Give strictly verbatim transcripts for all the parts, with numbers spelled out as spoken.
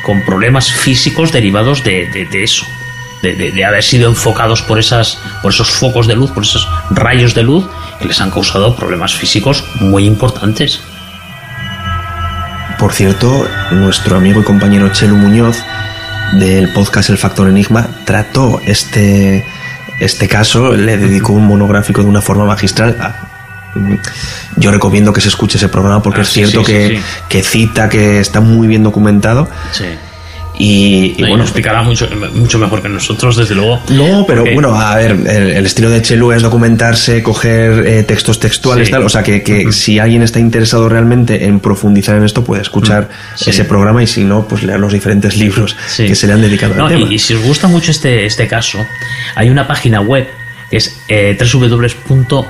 con problemas físicos derivados de, de, de eso, de, de, de haber sido enfocados por esas, por esos focos de luz, por esos rayos de luz que les han causado problemas físicos muy importantes. Por cierto, nuestro amigo y compañero Chelu Muñoz del podcast El Factor Enigma trató este, este caso, le dedicó un monográfico de una forma magistral. Yo recomiendo que se escuche ese programa porque ah, es sí, cierto sí, que, sí, sí. que cita, que está muy bien documentado. Sí. Y, y no, bueno, lo explicará mucho, mucho mejor que nosotros, desde luego. No, pero porque... bueno, a ver, el, el estilo de Chelu es documentarse, coger eh, textos textuales, sí. tal. O sea, que, que uh-huh. si alguien está interesado realmente en profundizar en esto, puede escuchar sí. ese programa, y si no, pues leer los diferentes libros sí. que se le han dedicado no, al tema. Y, y si os gusta mucho este, este caso, hay una página web que es eh, doble u doble u doble u punto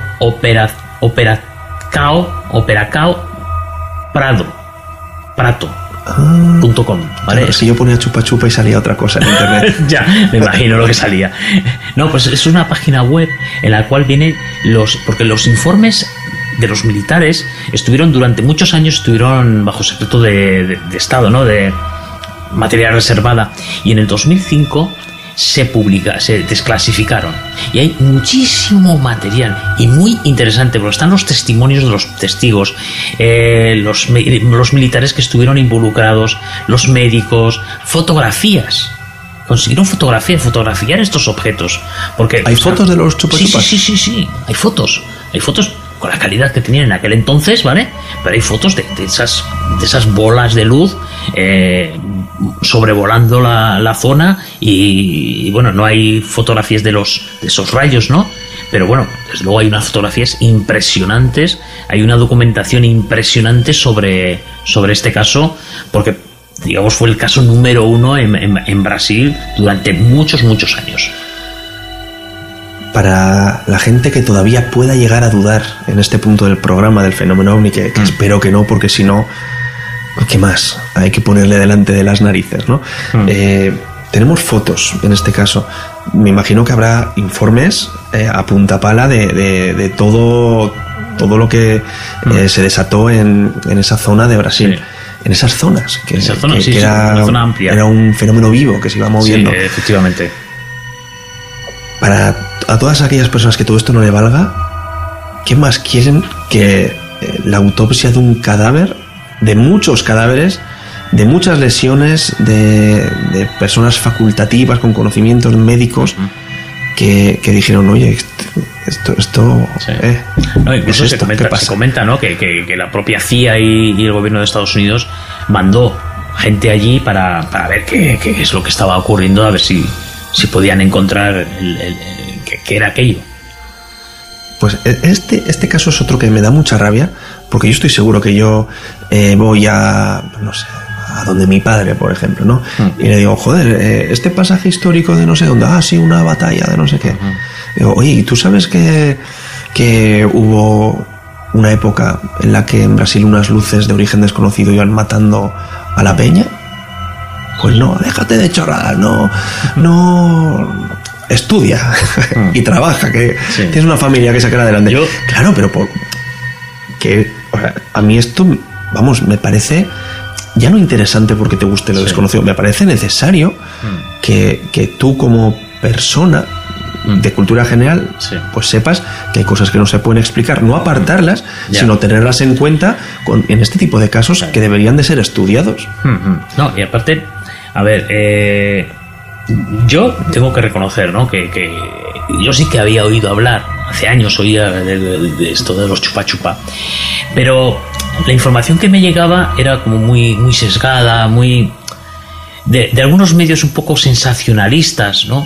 operacao operacao prado prato Ah, punto com, ¿vale? Claro, si yo ponía chupa chupa y salía otra cosa en internet. Ya, me imagino lo que salía. No, pues es una página web en la cual vienen los... Porque los informes de los militares estuvieron durante muchos años estuvieron bajo secreto de, de, de Estado, ¿no? De materia reservada. Y en el dos mil cinco se publica, se desclasificaron. Y hay muchísimo material y muy interesante, porque están los testimonios de los testigos, eh, los, los militares que estuvieron involucrados, los médicos, fotografías. Consiguieron fotografías, fotografiar estos objetos. Porque, ¿hay o sea, fotos de los chupa chupas? Sí, sí, sí, sí, sí. Hay fotos. Hay fotos con la calidad que tenían en aquel entonces, ¿vale? Pero hay fotos de, de esas de esas bolas de luz eh, sobrevolando la, la zona y, y bueno, no hay fotografías de los de esos rayos, ¿no? Pero bueno, desde luego hay unas fotografías impresionantes, hay una documentación impresionante sobre, sobre este caso, porque digamos fue el caso número uno en, en, en Brasil durante muchos, muchos años. Para la gente que todavía pueda llegar a dudar en este punto del programa del fenómeno ovni, que, que mm. espero que no, porque si no, ¿qué más? Hay que ponerle delante de las narices, ¿no? Mm. Eh, tenemos fotos, en este caso. Me imagino que habrá informes eh, a punta pala de, de, de todo, todo lo que mm. eh, se desató en, en esa zona de Brasil. Sí. En esas zonas, que, esa zona, que, sí, que era, sí, una zona amplia. Era un fenómeno vivo que se iba moviendo. Sí, efectivamente. Para a todas aquellas personas que todo esto no le valga, ¿qué más quieren que la autopsia de un cadáver, de muchos cadáveres, de muchas lesiones, de, de personas facultativas con conocimientos médicos uh-huh. que, que dijeron, oye, esto, esto, sí. eh, no, incluso es se esto, comenta, se comenta, ¿no? que, que, que la propia C I A y, y el gobierno de Estados Unidos mandó gente allí para, para ver qué, qué es lo que estaba ocurriendo, a ver si si podían encontrar el, el, el, qué, qué era aquello. Pues este, este caso es otro que me da mucha rabia, porque yo estoy seguro que yo eh, voy a, no sé, a donde mi padre, por ejemplo, ¿no? Mm. Y le digo, joder, eh, este pasaje histórico de no sé dónde, ah, sí, una batalla de no sé qué. Mm. Digo, oye, ¿y tú sabes que, que hubo una época en la que en Brasil unas luces de origen desconocido iban matando a la peña? Pues no, déjate de chorradas, no, no, estudia y trabaja, que sí. tienes una familia que sacar adelante. Yo, claro, pero por que o sea, a mí esto, vamos, me parece ya no interesante porque te guste lo sí. desconocido, me parece necesario mm. que, que tú como persona mm. de cultura general, sí. pues sepas que hay cosas que no se pueden explicar, no apartarlas, mm. sino tenerlas en cuenta con, en este tipo de casos claro. que deberían de ser estudiados. Mm-hmm. No, y aparte, a ver, eh, yo tengo que reconocer, ¿no? Que, que yo sí que había oído hablar, hace años oía de, de, de esto de los chupa chupa, pero la información que me llegaba era como muy, muy sesgada, muy de, de algunos medios un poco sensacionalistas, ¿no?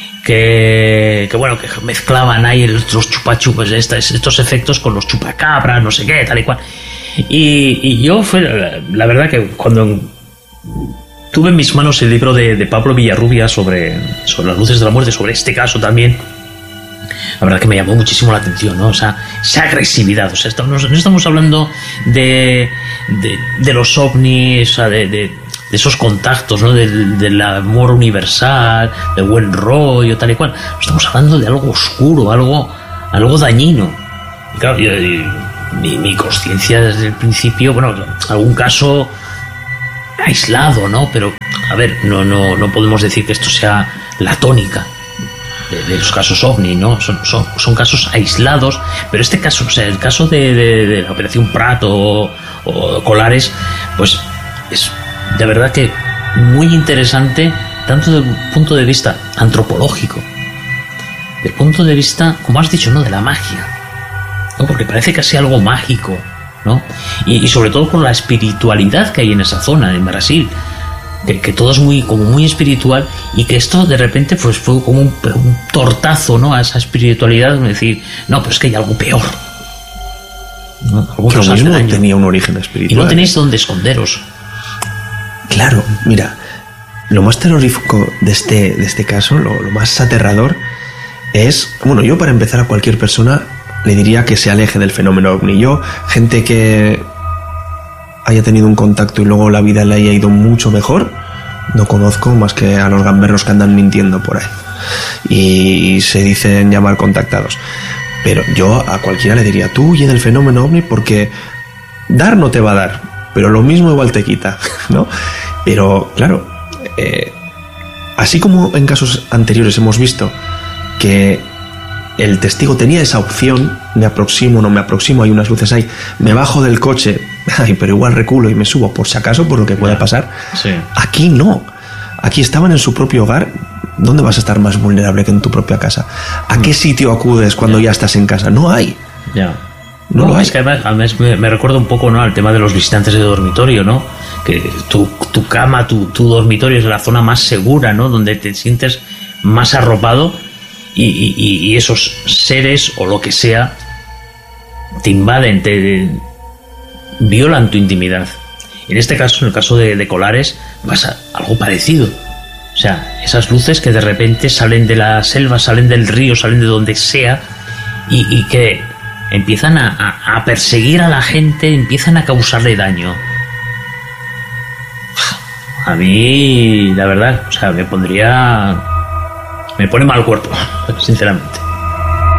Que, que bueno, que mezclaban ahí los chupachupas, estos, estos efectos con los chupacabras, no sé qué, tal y cual. Y, y yo fue la, la verdad que cuando tuve en mis manos el libro de, de Pablo Villarrubia sobre, sobre las luces de la muerte, sobre este caso también, la verdad que me llamó muchísimo la atención, ¿no? O sea, esa agresividad, o sea, estamos, no estamos hablando de, de, de los ovnis, o sea, de, de, de esos contactos, ¿no? Del, del amor universal, del buen rollo, tal y cual. Estamos hablando de algo oscuro, algo, algo dañino. Y claro, yo, y, mi, mi conciencia desde el principio, bueno, algún caso aislado, ¿no? Pero a ver, no, no, no podemos decir que esto sea la tónica de, de los casos ovni, ¿no? Son, son, son casos aislados, pero este caso, o sea, el caso de, de, de la Operación Prato o, o Colares, pues es de verdad que muy interesante, tanto desde el punto de vista antropológico, del punto de vista, como has dicho, ¿no?, de la magia, ¿no? Porque parece casi algo mágico, ¿no? Y, y sobre todo con la espiritualidad que hay en esa zona, en Brasil, que, que todo es muy, como muy espiritual, y que esto de repente pues fue como un, un tortazo, ¿no?, a esa espiritualidad, es decir, no, pero es que hay algo peor, ¿no? Algo que que lo os hace mismo daño. tenía un origen espiritual. Y no tenéis dónde esconderos. Claro, mira, lo más terrorífico de este, de este caso, lo, lo más aterrador, es, bueno, yo para empezar a cualquier persona le diría que se aleje del fenómeno ovni. Yo, gente que haya tenido un contacto y luego la vida le haya ido mucho mejor, no conozco más que a los gamberros que andan mintiendo por ahí y se dicen llamar contactados. Pero yo a cualquiera le diría, tú huye del fenómeno ovni, porque dar no te va a dar, pero lo mismo igual te quita, ¿no? Pero claro, eh, así como en casos anteriores hemos visto que el testigo tenía esa opción, me aproximo, no me aproximo, hay unas luces ahí, me bajo del coche, ay, pero igual reculo y me subo por si acaso, por lo que pueda pasar. Sí. Aquí no, aquí estaban en su propio hogar. ¿Dónde vas a estar más vulnerable que en tu propia casa? ¿A qué sitio acudes cuando ya, ya estás en casa? No hay. Ya. No, No, lo es hay. que además, además me, me recuerda un poco, ¿no?, al tema de los visitantes de dormitorio, ¿no? Que tu, tu cama, tu, tu dormitorio es la zona más segura, ¿no?, donde te sientes más arropado, y, y, y esos seres o lo que sea te invaden, te violan tu intimidad. En este caso, en el caso de, de Colares, pasa algo parecido. O sea, esas luces que de repente salen de la selva, salen del río, salen de donde sea, y, y que empiezan a, a, a perseguir a la gente, empiezan a causarle daño. A mí, la verdad, o sea, me pondría... me pone mal cuerpo, sinceramente.